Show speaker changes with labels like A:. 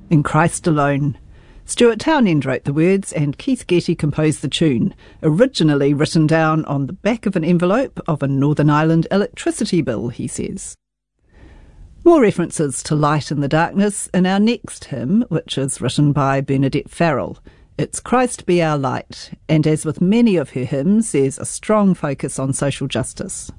A: In Christ Alone. Stuart Townend wrote the words and Keith Getty composed the tune, originally written down on the back of an envelope of a Northern Ireland electricity bill, he says. More references to light in the darkness in our next hymn, which is written by Bernadette Farrell. It's Christ Be Our Light, and as with many of her hymns, there's a strong focus on social justice.